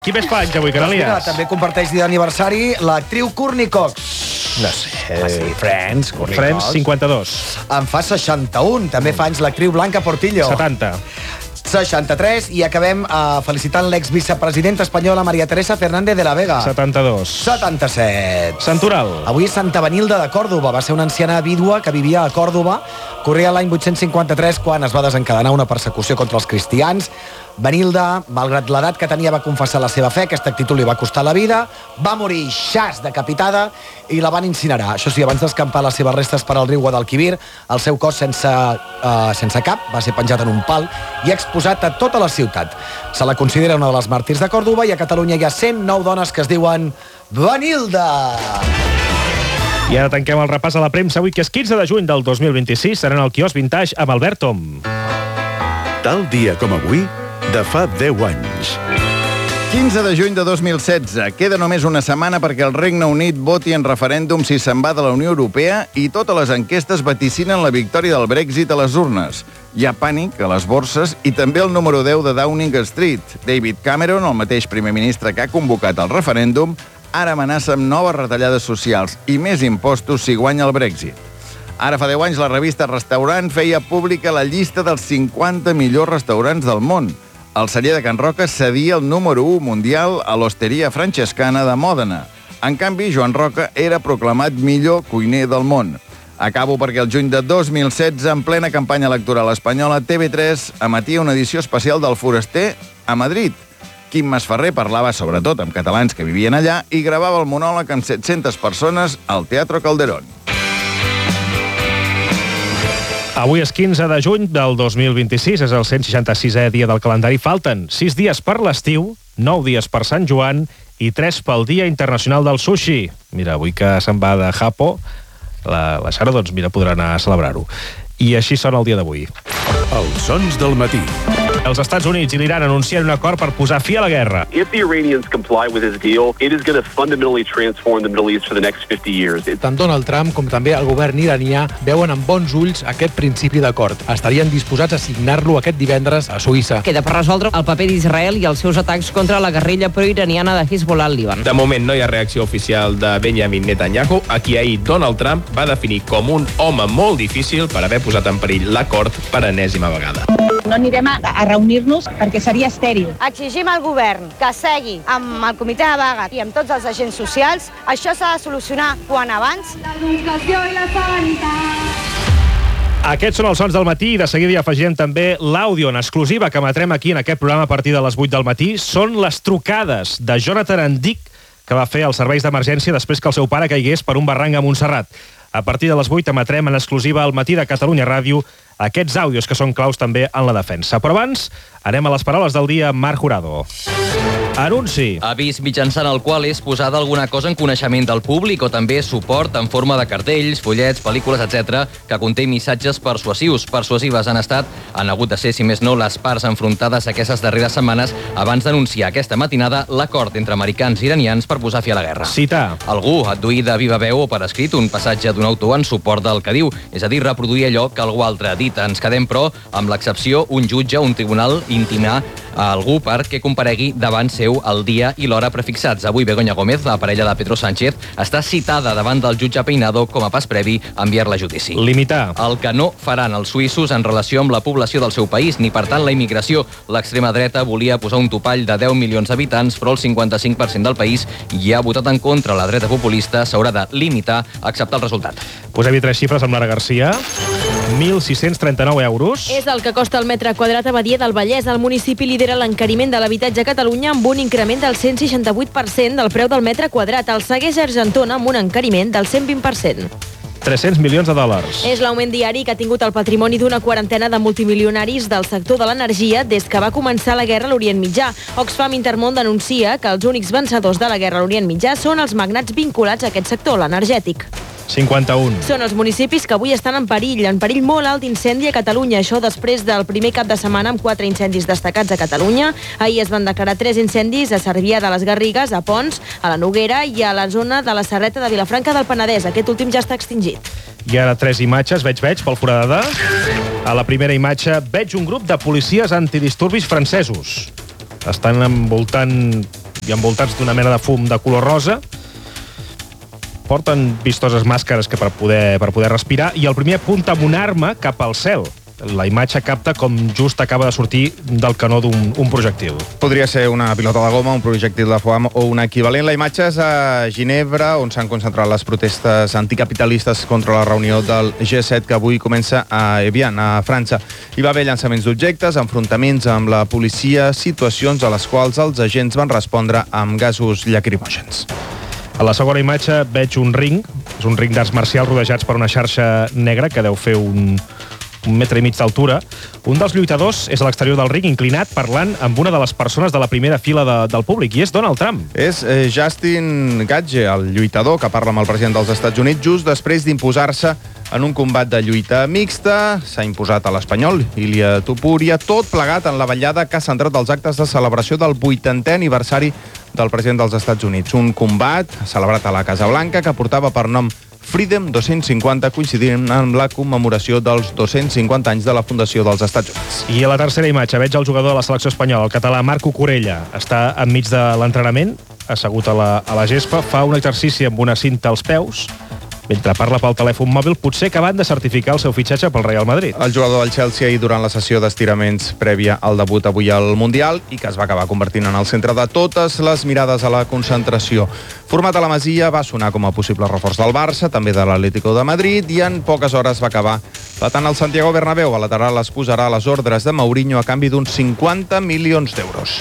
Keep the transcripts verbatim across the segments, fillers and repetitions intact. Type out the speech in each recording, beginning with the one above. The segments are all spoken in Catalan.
Qui més fa anys avui, Canalies? També comparteix dia d'aniversari l'actriu Courtney Cox. No sé. Ah, sí, Friends, Courtney Friends, Cox. cinquanta-dos. En fa seixanta-un. També fa anys l'actriu Blanca Portillo. setanta. seixanta-tres. I acabem uh, felicitant l'exvicepresidenta espanyola María Teresa Fernández de la Vega. setanta-dos. setanta-set. Santoral. Avui és Santa Benilda de Còrdova. Va ser una anciana vídua que vivia a Còrdova. Corria l'any vuit-cents cinquanta-tres quan es va desencadenar una persecució contra els cristians. Benilda, malgrat l'edat que tenia, va confessar la seva fe. Aquesta actitud li va costar la vida. Va morir xas decapitada i la van incinerar. Això sí, abans d'escampar les seves restes per al riu Guadalquivir, el seu cos sense, uh, sense cap va ser penjat en un pal i exposat a tota la ciutat. Se la considera una de les màrtirs de Còrdova i a Catalunya hi ha cent nou dones que es diuen Benilda. I ara tanquem el repàs a la premsa avui, que és quinze de juny del dos mil vint-i-sis. Serà en el quiosc Vintage amb Albert Tom. Tal dia com avui, de fa deu anys. quinze de juny de dos mil setze. Queda només una setmana perquè el Regne Unit voti en referèndum si se'n va de la Unió Europea i totes les enquestes vaticinen la victòria del Brexit a les urnes. Hi ha pànic a les borses i també el número deu de Downing Street. David Cameron, el mateix primer ministre que ha convocat el referèndum, ara amenaça amb noves retallades socials i més impostos si guanya el Brexit. Ara fa deu anys la revista Restaurant feia pública la llista dels cinquanta millors restaurants del món. El celler de Can Roca cedia el número u mundial a l'Hosteria Francescana de Mòdena. En canvi, Joan Roca era proclamat millor cuiner del món. Acabo perquè el juny de dos mil setze, en plena campanya electoral espanyola, T V tres emetia una edició especial del Foraster a Madrid. Quim Masferrer parlava sobretot amb catalans que vivien allà i gravava el monòleg amb set-centes persones al Teatro Calderón. Avui és quinze de juny del dos mil vint-i-sis, és el cent seixanta-sisè dia del calendari. Falten sis dies per l'estiu, nou dies per Sant Joan i tres pel Dia Internacional del Sushi. Mira, avui que se'n va de Japo, la, la Sara, doncs mira, podrà anar a celebrar-ho. I així sona el dia d'avui. Els sons del matí. Els Estats Units i l'Iran anuncien un acord per posar fi a la guerra. If the Iranians comply with this deal, it is going to fundamentally transform the Middle East for the next fifty years. Tant Donald Trump com també el govern iranià veuen amb bons ulls aquest principi d'acord. Estarien disposats a signar-lo aquest divendres a Suïssa. Queda per resoldre el paper d'Israel i els seus atacs contra la guerrilla proiraniana de Hezbollah al Líban. De moment no hi ha reacció oficial de Benjamin Netanyahu, a qui ahir Donald Trump va definir com un home molt difícil per haver posat en perill l'acord per enèsima vegada. No anirem a, a reunir-nos perquè seria estèril. Exigim al govern que segui amb el comitè de vaga i amb tots els agents socials. Això s'ha de solucionar quan abans. L'educació i la sanitat. Aquests són els sons del matí i de seguida hi afegirem també l'àudio en exclusiva que emetrem aquí en aquest programa a partir de les vuit del matí. Són les trucades de Jonathan Andic, que va fer els serveis d'emergència després que el seu pare caigués per un barranc a Montserrat. A partir de les vuit emetrem en exclusiva al matí de Catalunya Ràdio aquests àudios que són claus també en la defensa. Però abans anem a les paraules del dia amb Marc Jurado. Anunci. Avís mitjançant el qual és posada alguna cosa en coneixement del públic o també suport en forma de cartells, fullets, pel·lícules, etcètera, que conté missatges persuasius. Persuasives han estat, han hagut de ser, si més no, les parts enfrontades aquestes darreres setmanes abans d'anunciar aquesta matinada l'acord entre americans i iranians per posar fi a la guerra. Citar. Algú adduir de viva veu o per escrit un passatge d'un autor en suport del que diu, és a dir, reproduir allò que algú altre ha dit. Ens quedem, però, amb l'excepció, un jutge, un tribunal, intimar a algú perquè comparegui davant seu el dia i l'hora prefixats. Avui Begoña Gómez, la parella de Pedro Sánchez, està citada davant del jutge Peinado com a pas previ a enviar-la a judici. Limitar. El que no faran els suïssos en relació amb la població del seu país, ni per tant la immigració. L'extrema dreta volia posar un topall de deu milions d'habitants, però el cinquanta-cinc per cent del país hi ha votat en contra. La dreta populista s'haurà de limitar a acceptar el resultat. Posem-hi tres xifres amb Lara Garcia. mil sis-cents trenta-nou euros. És el que costa el metre quadrat a Badia del Vallès. El municipi lidera l'encariment de l'habitatge a Catalunya amb un increment del cent seixanta-vuit per cent del preu del metre quadrat. El segueix Argentona amb un encariment del cent vint per cent. tres-cents milions de dòlars. És l'augment diari que ha tingut el patrimoni d'una quarantena de multimilionaris del sector de l'energia des que va començar la guerra a l'Orient Mitjà. Oxfam Intermón denuncia que els únics vencedors de la guerra a l'Orient Mitjà són els magnats vinculats a aquest sector, l'energètic. cinquanta-un. Són els municipis que avui estan en perill, en perill molt alt d'incendi a Catalunya. Això després del primer cap de setmana amb quatre incendis destacats a Catalunya. Ahir es van declarar tres incendis a Cervià de les Garrigues, a Pons, a la Noguera i a la zona de la Serreta de Vilafranca del Penedès. Aquest últim ja està extingit. I ara tres imatges, veig, veig, pel Foradada. A la primera imatge veig un grup de policies antidisturbis francesos. Estan envoltant i envoltats d'una mena de fum de color rosa. Porten vistoses màscares que per poder, per poder respirar, i el primer apunta amb una arma cap al cel. La imatge capta com just acaba de sortir del canó d'un un projectil. Podria ser una pilota de goma, un projectil de foam o un equivalent. La imatge és a Ginebra, on s'han concentrat les protestes anticapitalistes contra la reunió del G set, que avui comença a Evian, a França. Hi va haver llançaments d'objectes, enfrontaments amb la policia, situacions a les quals els agents van respondre amb gasos lacrimògens. A la segona imatge veig un ring, és un ring d'arts marcials rodejats per una xarxa negra que deu fer un, un metre i mig d'altura. Un dels lluitadors és a l'exterior del ring, inclinat, parlant amb una de les persones de la primera fila de, del públic, i és Donald Trump. És eh, Justin Gage, el lluitador que parla amb el president dels Estats Units just després d'imposar-se en un combat de lluita mixta. S'ha imposat a l'espanyol Ilia Topuria, tot plegat en la ballada que ha centrat els actes de celebració del vuitantè aniversari del president dels Estats Units. Un combat celebrat a la Casa Blanca que portava per nom Freedom dos-cents cinquanta, coincidint amb la commemoració dels dos-cents cinquanta anys de la fundació dels Estats Units. I a la tercera imatge veig el jugador de la selecció espanyola, el català Marco Corella. Està enmig de l'entrenament, assegut a la, a la gespa, fa un exercici amb una cinta als peus, mentre parla pel telèfon mòbil, potser acabant de certificar el seu fitxatge pel Real Madrid. El jugador del Chelsea ahir durant la sessió d'estiraments prèvia al debut avui al Mundial, i que es va acabar convertint en el centre de totes les mirades a la concentració. Format a la Masia, va sonar com a possible reforç del Barça, també de l'Atlético de Madrid, i en poques hores va acabar patant al Santiago Bernabéu. A lateral es posarà a les ordres de Mourinho a canvi d'uns cinquanta milions d'euros.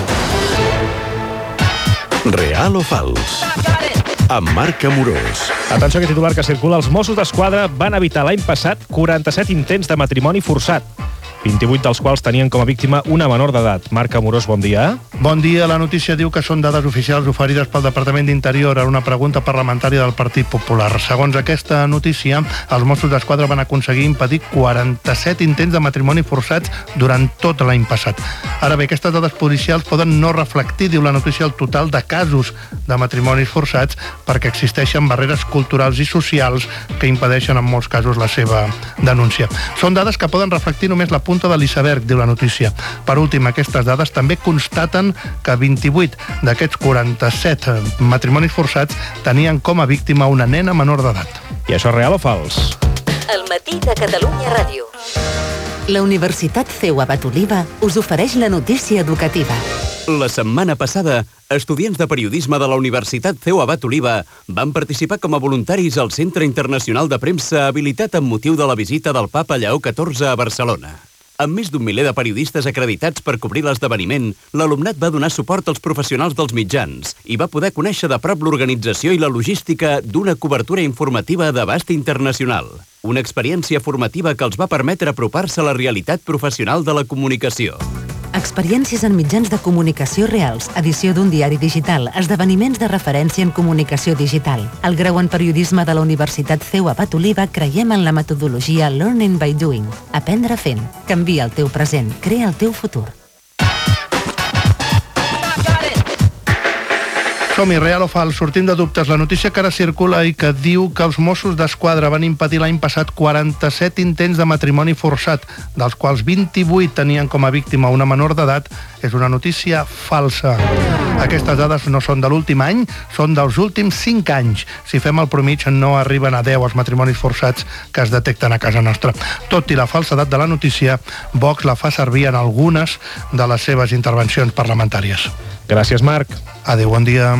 Real o fals? Amb Marc Amorós. Atenció a aquest titular que circula. Els Mossos d'Esquadra van evitar l'any passat quaranta-set intents de matrimoni forçat, vint-i-vuit dels quals tenien com a víctima una menor d'edat. Marc Amorós, bon dia. Bon dia. La notícia diu que són dades oficials oferides pel Departament d'Interior a una pregunta parlamentària del Partit Popular. Segons aquesta notícia, els Mossos d'Esquadra van aconseguir impedir quaranta-set intents de matrimoni forçats durant tot l'any passat. Ara bé, aquestes dades policials poden no reflectir, diu la notícia, el total de casos de matrimonis forçats, perquè existeixen barreres culturals i socials que impedeixen en molts casos la seva denúncia. Són dades que poden reflectir només la punta de l'iceberg, diu la notícia. Per últim, aquestes dades també constaten que vint-i-vuit d'aquests quaranta-set matrimonis forçats tenien com a víctima una nena menor d'edat. I això és real o fals? El matí de Catalunya Ràdio. La Universitat C E U Abat Oliva us ofereix la notícia educativa. La setmana passada, estudiants de periodisme de la Universitat C E U Abat Oliva van participar com a voluntaris al Centre Internacional de Premsa habilitat amb motiu de la visita del papa Lleó catorze a Barcelona. Amb més d'un miler de periodistes acreditats per cobrir l'esdeveniment, l'alumnat va donar suport als professionals dels mitjans i va poder conèixer de prop l'organització i la logística d'una cobertura informativa d'abast internacional. Una experiència formativa que els va permetre apropar-se a la realitat professional de la comunicació. Experiències en mitjans de comunicació reals, edició d'un diari digital, esdeveniments de referència en comunicació digital. Al grau en periodisme de la Universitat C E U Abat Oliva creiem en la metodologia Learning by Doing. Aprendre fent. Canvia el teu present. Crea el teu futur. Som-hi, real o fals, sortim de dubtes. La notícia que ara circula i que diu que els Mossos d'Esquadra van impedir l'any passat quaranta-set intents de matrimoni forçat, dels quals vint-i-vuit tenien com a víctima una menor d'edat, és una notícia falsa. Aquestes dades no són de l'últim any, són dels últims cinc anys. Si fem el promig, no arriben a deu els matrimonis forçats que es detecten a casa nostra. Tot i la falsedat de la notícia, Vox la fa servir en algunes de les seves intervencions parlamentàries. Gràcies, Marc. Adéu, bon dia.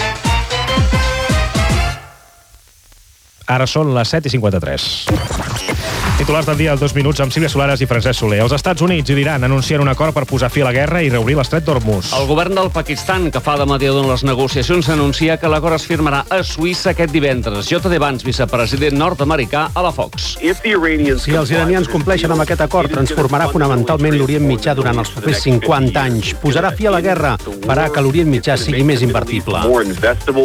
Ara són les set i cinquanta-tres. Titulars del dia als dos minuts amb Sílvia Solares i Francesc Soler. Els Estats Units i l'Iran anuncien un acord per posar fi a la guerra i reobrir l'estret d'Hormuz. El govern del Pakistan, que fa de mediador en les negociacions, anuncia que l'acord es firmarà a Suïssa aquest divendres. J D Vance, vicepresident nord-americà a la Fox. Si els iranians compleixen amb aquest acord, transformarà fonamentalment l'Orient Mitjà durant els propers cinquanta anys. Posarà fi a la guerra, farà que l'Orient Mitjà sigui més invertible.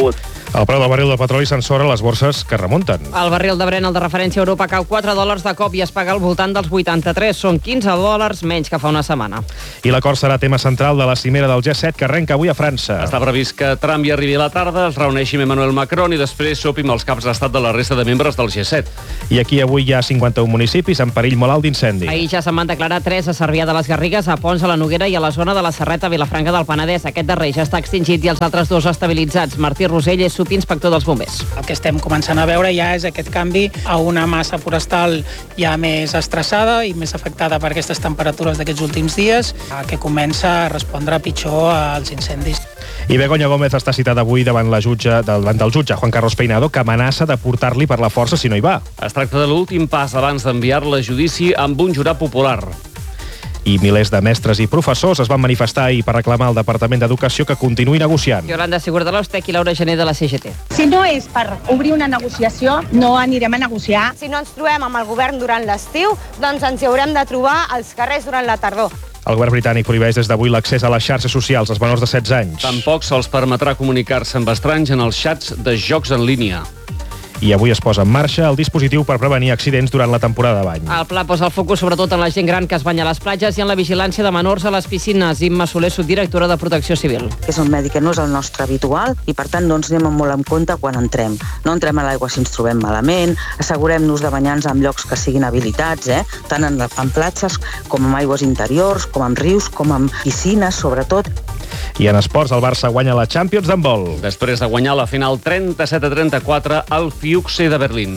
El preu del barril de petroli s'ensora a les borses que remunten. El barril de Brent, el de referència a Europa, cau quatre dòlars de cop i es paga al voltant dels vuitanta-tres. Són quinze dòlars menys que fa una setmana. I l'acord serà tema central de la cimera del G set que arrenca avui a França. Està previst que Trump hi arribi a la tarda, es reuneixi amb Emmanuel Macron i després sopi amb els caps d'estat de la resta de membres del G set. I aquí avui hi ha cinquanta-un municipis en perill molt alt d'incendi. Ahir ja se'n van declarar tres a Cervià de les Garrigues, a Pons, a la Noguera i a la zona de la Serreta, a Vilafranca del Penedès. Aquest darrer ja està extingit i els altres dos estabilitzats. Martí Rosell és subinspector dels bombers. El que estem començant a veure ja és aquest canvi a una massa forestal ja més estressada i més afectada per aquestes temperatures d'aquests últims dies, que comença a respondre pitjor als incendis. I Begoña Gómez està citada avui davant, la jutge, davant del jutge Juan Carlos Peinado, que amenaça de portar-li per la força si no hi va. Es tracta de l'últim pas abans d'enviar-la a judici amb un jurat popular. I milers de mestres i professors es van manifestar ahir per reclamar al Departament d'Educació que continuï negociant. Yolanda Segura de l'Ostec i Laura Gené de la C G T. Si no és per obrir una negociació, no anirem a negociar. Si no ens trobem amb el govern durant l'estiu, doncs ens hi haurem de trobar als carrers durant la tardor. El govern britànic prohibeix des d'avui l'accés a les xarxes socials als menors de setze anys. Tampoc se'ls permetrà comunicar-se amb estranys en els xats de jocs en línia. I avui es posa en marxa el dispositiu per prevenir accidents durant la temporada de bany. El pla posa el focus sobretot en la gent gran que es banya a les platges i en la vigilància de menors a les piscines. Imma Soler, subdirectora de Protecció Civil. És un medi que no és el nostre habitual i, per tant, doncs, anem molt en compte quan entrem. No entrem a l'aigua si ens trobem malament, assegurem-nos de banyar-nos en llocs que siguin habilitats, eh? tant en, en platges com en aigües interiors, com en rius, com en piscines, sobretot. I en esports, el Barça guanya la Champions d'handbol. Després de guanyar la final trenta-set a trenta-quatre al Fiuxe de Berlín.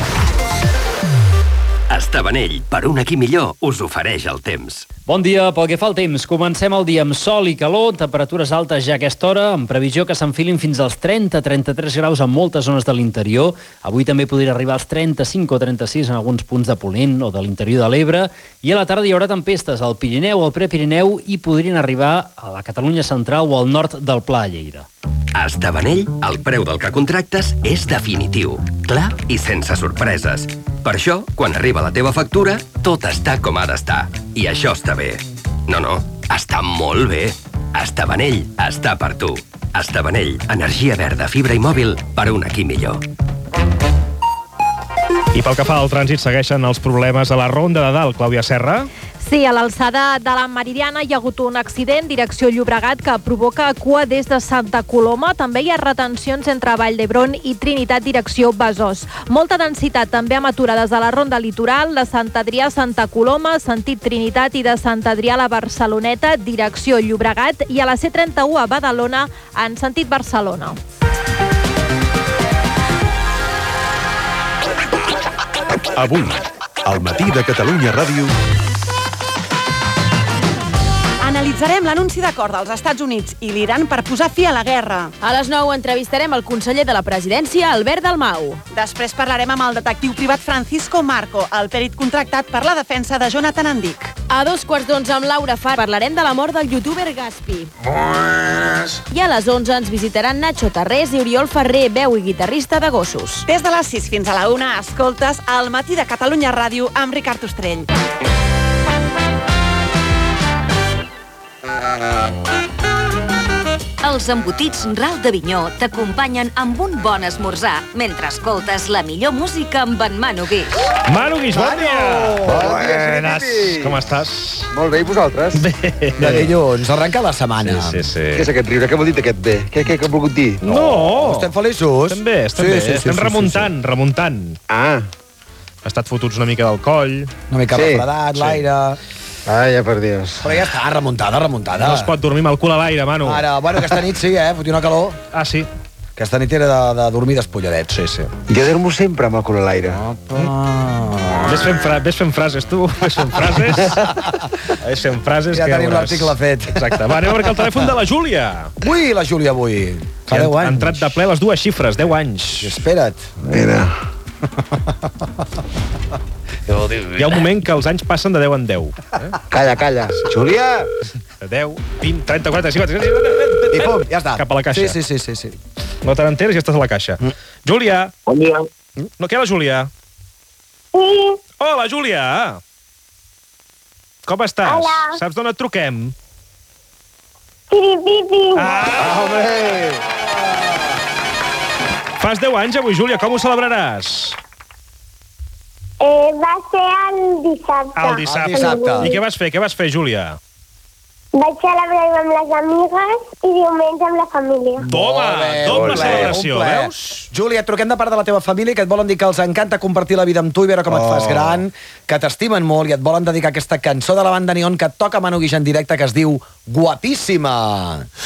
Estavanell, per un aquí millor, us ofereix el temps. Bon dia. Pel que fa al temps, comencem el dia amb sol i calor, temperatures altes ja a aquesta hora, amb previsió que s'enfilin fins als trenta a trenta-tres graus en moltes zones de l'interior. Avui també podria arribar als trenta-cinc o trenta-sis en alguns punts de Ponent o de l'interior de l'Ebre. I a la tarda hi haurà tempestes al Pirineu, al Prepirineu i podrien arribar a la Catalunya central o al nord del Pla de Lleida. A Estavanell, el preu del que contractes és definitiu, clar i sense sorpreses. Per això, quan arriba la teva factura, tot està com ha d'estar. I això està bé. No, no, està molt bé. Estavanell està per tu. Estavanell, energia verda, fibra i mòbil per un aquí millor. I pel que fa al trànsit, segueixen els problemes a la Ronda de Dalt. Clàudia Serra. Sí, a l'alçada de la Meridiana hi ha hagut un accident, direcció Llobregat, que provoca cua des de Santa Coloma. També hi ha retencions entre Vall d'Hebron i Trinitat, direcció Besòs. Molta densitat també amb aturades a la Ronda Litoral, de Sant Adrià a Santa Coloma, sentit Trinitat, i de Sant Adrià a la Barceloneta, direcció Llobregat, i a la C trenta-u a Badalona, en sentit Barcelona. Avui, al matí de Catalunya Ràdio... Analitzarem l'anunci d'acord dels Estats Units i l'Iran per posar fi a la guerra. A les nou entrevistarem el conseller de la presidència, Albert Dalmau. Després parlarem amb el detectiu privat Francisco Marco, el perit contractat per la defensa de Jonathan Andic. A dos quarts d'onze amb Laura Far parlarem de la mort del youtuber Gaspi. Buenas. I a les onze ens visitaran Nacho Tarrés i Oriol Ferrer, veu i guitarrista de Gossos. Des de les sis fins a la una escoltes al matí de Catalunya Ràdio amb Ricard Ostrell. Els embotits Ral d'Avinyó t'acompanyen amb un bon esmorzar mentre escoltes la millor música amb en Manu Guix. Manu Guix, bon dia! Buenas. Com estàs? Molt bé, i vosaltres? Bé. De dilluns, arrenca la setmana. Sí, sí, sí. Què és aquest riure? Què vol dir aquest bé? Què, què, què ha volgut dir? No! Oh, estem feliços. Estem bé, estem sí, bé. Sí, sí, estem sí, remuntant, sí, sí. remuntant. Ah. Ha estat fotuts una mica del coll. Una mica sí. refredat, sí. l'aire... Ai, ja per Dios. Però ja està, remuntada, remuntada. No es pot dormir amb el cul a l'aire, Manu. Ara, bueno, aquesta nit sí, eh? Fotia una calor. Ah, sí? Aquesta nit era de, de dormir despulladets. Sí, sí. Jo dormo sempre amb el cul a l'aire. Ah. Ves fent, fra ves fent frases, tu. Ves fent frases. Ves fent frases ja que tenim l'article fet. Exacte. Va, anem a marcar el telèfon de la Júlia. Ui, la Júlia, avui. Fa deu anys. Ha entrat de ple les dues xifres, deu anys. Espera't. Mira. Hi ha un moment que els anys passen de deu en deu. Eh? Calla, calla. Júlia! De deu, vint, trenta, quaranta, cinquanta... I pum, ja està. Cap a la caixa. Sí, sí, sí, sí. No te n'enteres i ja estàs a la caixa. Mm. Júlia! Bon dia. No, què, la Júlia? Sí. Hola, Júlia! Com estàs? Hola. Saps d'on et truquem? Piripipi. Ah, home! Fas deu anys avui, Júlia, com ho celebraràs? Eh, va ser el dissabte. El dissabte. El dissabte. I què vas fer? Què vas fer, Júlia? Vaig celebrar amb les amigues i diumenge amb la família. Toma, doble celebració, veus? Júlia, et truquem de part de la teva família que et volen dir que els encanta compartir la vida amb tu i veure com oh. et fas gran, que t'estimen molt i et volen dedicar aquesta cançó de la banda Neon que et toca Manu Guix en directe que es diu Guapíssima.